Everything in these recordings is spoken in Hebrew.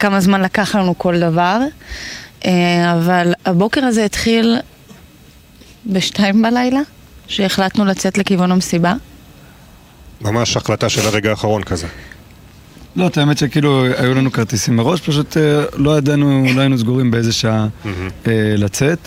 כמה זמן לקח לנו כל דבר, אבל הבוקר הזה התחיל בשתיים בלילה, שהחלטנו לצאת לכיוון המסיבה. ממש החלטה של הרגע האחרון כזה. לא, את האמת שכאילו היו לנו כרטיסים מראש, פשוט לא ידענו, לא היינו סגורים באיזה שעה לצאת.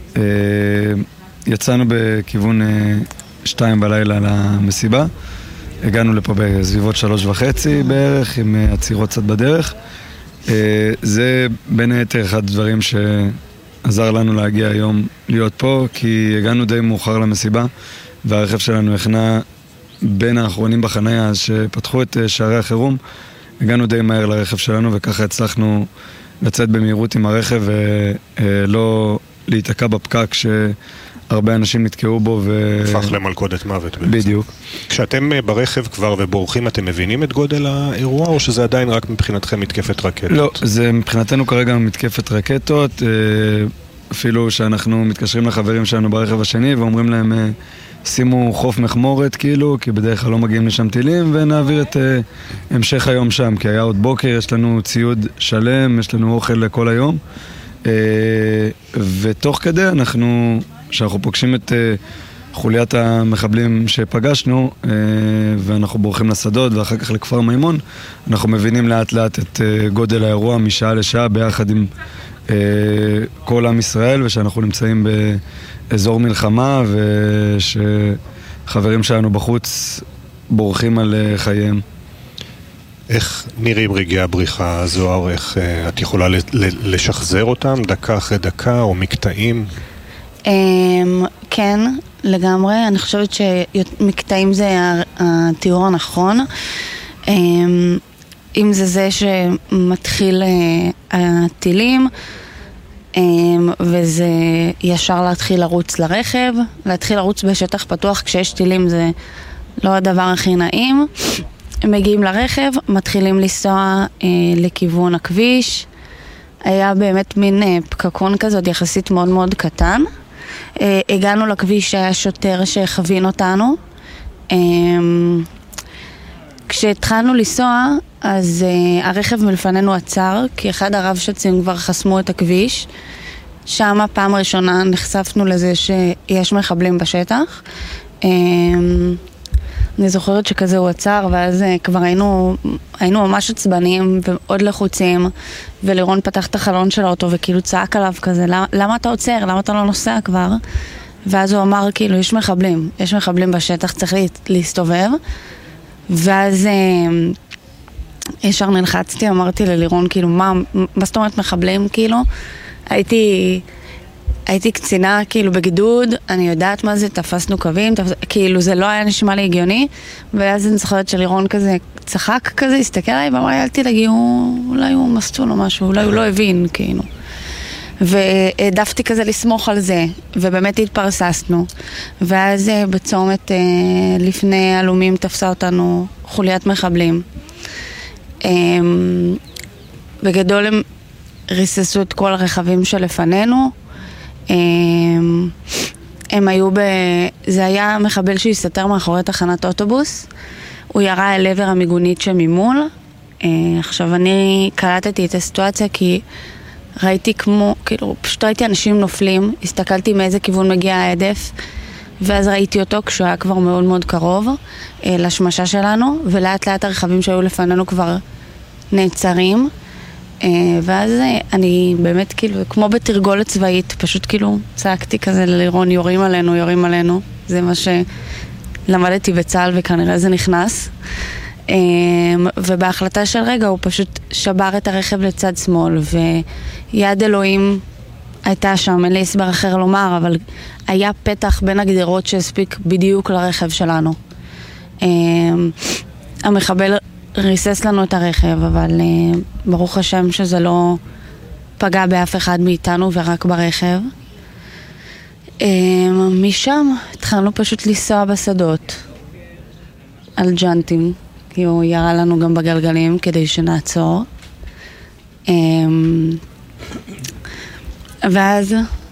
יצאנו בכיוון 2 בלילה למסיבה. הגענו לפה בסביבות 3:30 בערך, עם עצירות קצת בדרך. זה בין היתר אחד הדברים שעזר לנו להגיע היום להיות פה, כי הגענו די מאוחר למסיבה, והרכב שלנו הכנה בין האחרונים בחניה, אז שפתחו את שערי החירום, הגענו די מהר לרכב שלנו, וככה הצלחנו לצאת במהירות עם הרכב ולא להיתקע בפקק שהרבה אנשים נתקעו בו הפך למלכודת מוות בעצם. בדיוק. כשאתם ברכב כבר ובורחים, אתם מבינים את גודל האירוע, או שזה עדיין רק מבחינתכם מתקפת רקטות? לא, זה מבחינתנו כרגע מתקפת רקטות, אפילו שאנחנו מתקשרים לחברים שלנו ברכב השני ואומרים להם שימו חוף מחמורת כאילו, כי בדרך כלל לא מגיעים לשם טילים, ונעביר את המשך היום שם, כי היה עוד בוקר, יש לנו ציוד שלם, יש לנו אוכל לכל היום, ותוך כדי שאנחנו פוגשים את חוליית המחבלים שפגשנו, ואנחנו בורחים לשדות ואחר כך לכפר מימון, אנחנו מבינים לאט לאט את גודל האירוע משעה לשעה ביחד עם כל עם ישראל, ושאנחנו נמצאים באזור מלחמה, ושחברים שלנו בחוץ בורחים על חייהם. איך נראים רגעי הבריחה הזו? איך את יכולה לשחזר אותם דקה אחרי דקה או מקטעים? כן, לגמרי. אני חושבת שמקטעים זה התיאור הנכון. אם זה שמתחיל הטילים, וזה ישר להתחיל לרוץ לרכב, להתחיל לרוץ בשטח פתוח כשיש טילים זה לא הדבר הכי נעים. מגיעים לרכב, מתחילים לנסוע לכיוון הכביש. היה באמת מין פקקון כזאת יחסית מאוד מאוד קטן. הגענו לכביש, היה שוטר שכווין אותנו. כשהתחלנו לנסוע, אז הרכב מלפנינו עצר, כי אחד הרבש"צים כבר חסמו את הכביש. שם פעם ראשונה נחשפנו לזה שיש מחבלים בשטח. אני זוכרת שכזה הוא עצר, ואז כבר היינו ממש עצבניים ועוד לחוצים, ולירון פתח את החלון של האוטו וכאילו צעק עליו כזה, למה אתה עוצר? למה אתה לא נוסע כבר? ואז הוא אמר כאילו, יש מחבלים בשטח, צריך להסתובב. ואז ישר נלחצתי, אמרתי ללירון כאילו, מה זאת אומרת מחבלים כאילו? הייתי קצינה כאילו בגדוד, אני יודעת מה זה, תפסנו קווים, כאילו זה לא היה נשמע לי הגיוני, ואז אני זוכרת שלירון כזה צחק כזה, הסתכל עליי ואמר לי, אל תדאגי, אולי הוא מסטול או משהו, אולי הוא לא הבין כאילו. והעדפתי כזה לסמוך על זה, ובאמת התפרססנו. ואז בצומת לפני אלומים תפסה אותנו חוליית מחבלים. בגדול הם ריססו את כל הרכבים שלפנינו. הם היו זה היה מחבל שהסתתר מאחורי תחנת אוטובוס. הוא ירה אל עבר המיגונית שממול. עכשיו אני קלטתי את הסיטואציה כי ראיתי כאילו, פשוט ראיתי אנשים נופלים, הסתכלתי מאיזה כיוון מגיע העדף, ואז ראיתי אותו כשהוא היה כבר מאוד מאוד קרוב לשמשה שלנו, ולאט לאט הרכבים שהיו לפנינו כבר נעצרים, ואז אני באמת כאילו, כמו בתרגולת צבאית, פשוט כאילו צעקתי כזה ללירון, יורים עלינו, זה מה שלמדתי בצה"ל וכנראה זה נכנס. ובהחלטה של רגע הוא פשוט שבר את הרכב לצד שמאל, ויד אלוהים הייתה שם, אין לי הסבר אחר לומר, אבל היה פתח בין הגדרות שהספיק בדיוק לרכב שלנו. המחבל ריסס לנו את הרכב, אבל ברוך השם שזה לא פגע באף אחד מאיתנו ורק ברכב. משם התחלנו פשוט לנסוע בשדות על ג'אנטים, כי הוא ירה לנו גם בגלגלים כדי שנעצור. ואז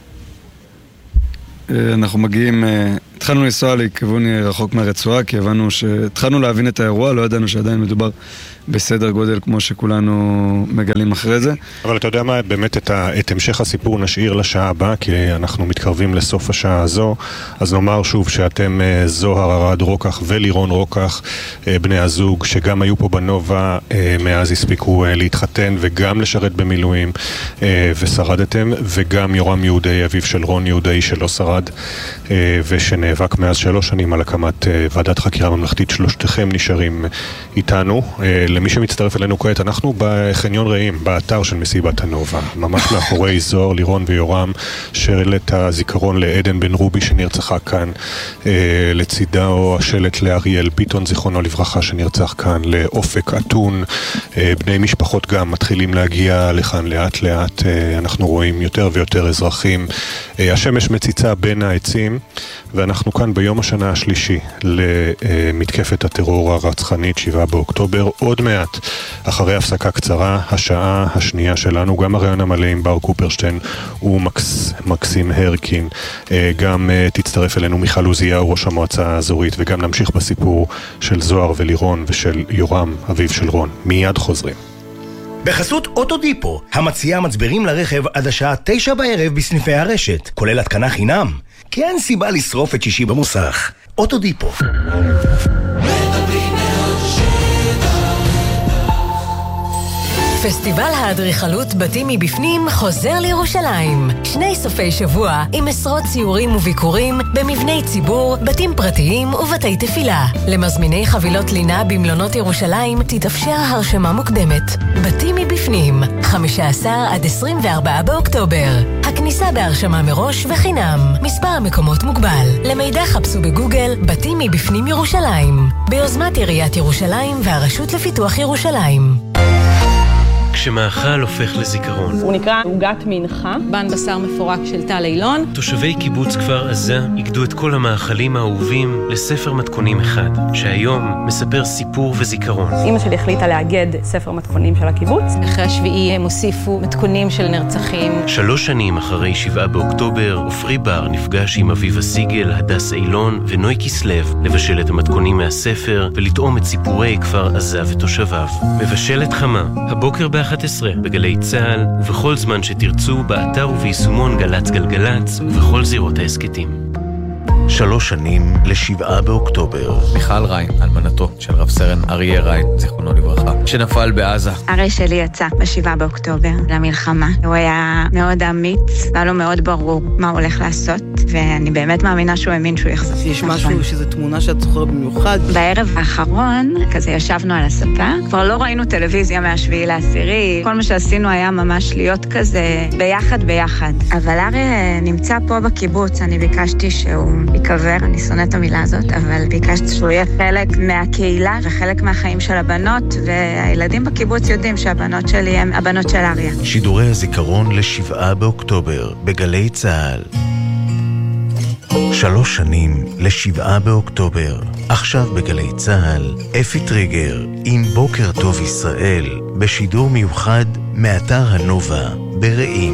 אנחנו מגיעים, התחלנו לנסוע לכיוון רחוק מהרצועה, כי הבנו שהתחלנו להבין את האירוע, לא ידענו שעדיין מדובר בסדר גודל כמו שכולנו מגלים אחרי זה. אבל אתה יודע מה, באמת את המשך הסיפור נשאיר לשעה הבאה, כי אנחנו מתקרבים לסוף השעה הזו, אז נאמר שוב שאתם זוהר ארד רוקח ולירון רוקח, בני הזוג שגם היו פה בנובה, מאז הספיקו להתחתן וגם לשרת במילואים, ושרדתם, וגם יורם יהודי, אביו של רון יהודי שלא שרד, ושנאבק מאז 3 שנים על הקמת ועדת חקירה ממלכתית. שלושתכם נשארים איתנו. למי שמצטרף אלינו כעת, אנחנו בחניון רעים, באתר של מסיבת הנובה, ממש מאחורי זוהר, לירון ויורם, שלט הזיכרון לעדן בן רובי שנרצחה כאן, לצידו השלט לאריאל ביטון זיכרונו לברכה שנרצח כאן, לאופק אתון, בני משפחות גם מתחילים להגיע לכאן לאט לאט, אנחנו רואים יותר ויותר אזרחים, השמש מציצה בין העצים, ואנחנו כאן ביום השנה השלישי למתקפת הטרור הרצחנית 7 באוקטובר, עוד מעט אחרי הפסקה קצרה, השעה השנייה שלנו, גם הרעיון המלא עם בר קופרשטיין ומקסים הרקין, גם תצטרף אלינו מיכל עוזיהו ראש המועצה האזורית, וגם נמשיך בסיפור של זוהר ולירון ושל יורם אביו של רון. מיד חוזרים. בחסות אוטודיפו, המציעה מצברים לרכב עד השעה 9 בערב בסניפי הרשת, כולל התקנה חינם, כי אין סיבה לשרוף את שישי במוסך. אוטודיפו. פסטיבל האדריכלות בתים מבפנים חוזר לירושלים. 2 סופי שבוע עם עשרות ציורים וביקורים במבני ציבור, בתים פרטיים ובתי תפילה. למזמיני חבילות לינה במלונות ירושלים תתאפשר הרשמה מוקדמת. בתים מבפנים, 15 עד 24 באוקטובר. הכניסה בהרשמה מראש וחינם. מספר המקומות מוגבל. למידע חפשו בגוגל בתים מבפנים ירושלים. ביוזמת עיריית ירושלים והרשות לפיתוח ירושלים. כשמאכל הופך לזיכרון. הוא נקרא עוגת מנחה, בן בשר מפורק של תל אילון. תושבי קיבוץ כפר עזה יגדו את כל המאכלים האהובים לספר מתכונים אחד, שהיום מספר סיפור וזיכרון. אמא שלי החליטה לאגד ספר מתכונים של הקיבוץ. אחרי השביעי הם הוסיפו מתכונים של נרצחים. 3 שנים אחרי 7 באוקטובר, עופרי בר נפגש עם אביבה סיגל, הדס אילון ונוי כסלב לבשל את המתכונים מהספר ולטעום את סיפורי כפר עזה ותושביו. מבשלת חמה, הבוקר ב-11 בגלי צהל, ובכל זמן שתרצו באתר וביישומון גלץ גלגלץ, ובכל זירות העסקתים. 3 שנים ל7 באוקטובר. מיכל ריין, אלמנתו של רב סרן אריה ריין, זיכרונו לברכה, שנפל בעזה. הרי שלי יצא ב7 באוקטובר למלחמה. הוא היה מאוד אמיץ, והיה לו מאוד ברור מה הוא הולך לעשות, ואני באמת מאמינה שהוא האמין שהוא יחזור. יש משהו שזו תמונה שאת זוכרת במיוחד. בערב האחרון, כזה ישבנו על הספה, כבר לא ראינו טלוויזיה מה7 ל10, כל מה שעשינו היה ממש להיות כזה ביחד. אבל אריה נמצא פה בקיבוץ, אני ביקשתי שהוא יקבר, אני שונאת המילה הזאת, אבל ביקשתי שהוא יהיה חלק מהקהילה וחלק מהחיים של הבנות, והילדים בקיבוץ יודעים שהבנות שלי הם הבנות של אריה. שידורי הזיכרון ל7 באוקטובר בגלי צהל. 3 שנים ל7 באוקטובר. עכשיו בגלי צהל, אפי טריגר עם בוקר טוב ישראל, בשידור מיוחד מאתר הנובה ברעים.